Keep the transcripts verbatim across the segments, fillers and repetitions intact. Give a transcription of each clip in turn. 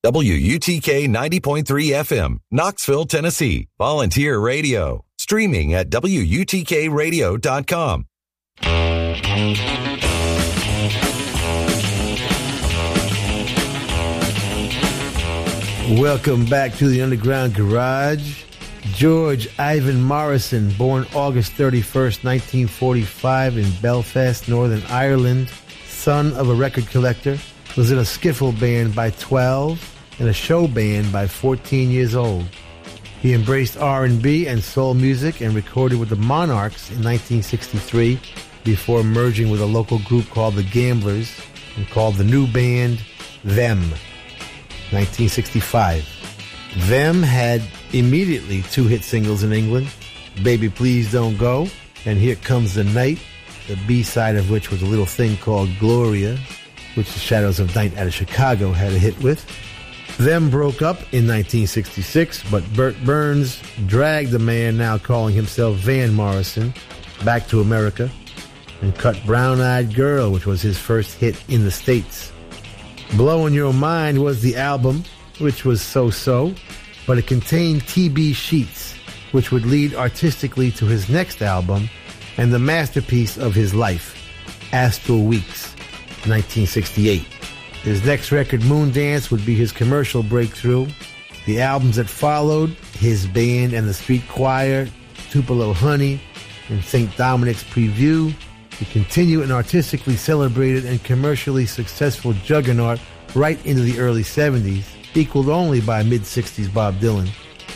W U T K ninety point three F M, Knoxville, Tennessee. Volunteer radio. Streaming at W U T K radio dot com. Welcome back to the Underground Garage. George Ivan Morrison, born August thirty-first, nineteen forty-five in Belfast, Northern Ireland, son of a record collector, was in a skiffle band by twelve and a show band by fourteen years old. He embraced R and B and soul music and recorded with the Monarchs in nineteen sixty-three before merging with a local group called the Gamblers and called the new band Them. nineteen sixty-five. Them had immediately two hit singles in England, Baby Please Don't Go and Here Comes the Night, the B-side of which was a little thing called Gloria, which the Shadows of Night out of Chicago had a hit with. Them broke up in nineteen sixty-six, but Bert Burns dragged the man now calling himself Van Morrison back to America and cut Brown Eyed Girl, which was his first hit in the States. Blowin' Your Mind was the album, which was so-so, but it contained T B Sheets, which would lead artistically to his next album and the masterpiece of his life, Astral Weeks, nineteen sixty-eight. His next record, Moondance, would be his commercial breakthrough. The albums that followed, His Band and the Street Choir, Tupelo Honey, and Saint Dominic's Preview, would continue an artistically celebrated and commercially successful juggernaut right into the early seventies, equaled only by mid-sixties Bob Dylan.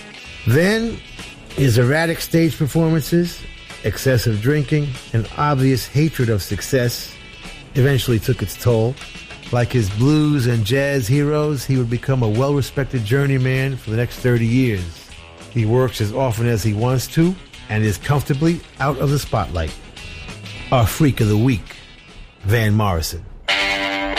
Then, his erratic stage performances, excessive drinking, and obvious hatred of success eventually took its toll. Like his blues and jazz heroes, he would become a well-respected journeyman for the next thirty years. He works as often as he wants to and is comfortably out of the spotlight. Our Freak of the Week, Van Morrison.